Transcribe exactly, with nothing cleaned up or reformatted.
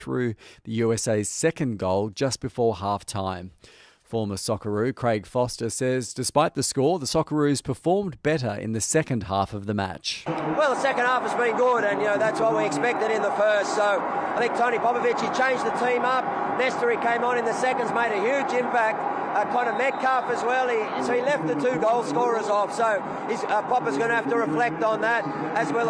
through the U S A's second goal just before half-time. Former Socceroo Craig Foster says despite the score, the Socceroos performed better in the second half of the match. Well, the second half has been good, and you know that's what we expected in the first. So I think Tony Popovic, he changed the team up. Nestor, he came on in the seconds, made a huge impact. Uh, Connor Metcalf as well. He, so he left the two goal scorers off. So he's, uh, Popper's going to have to reflect on that as well.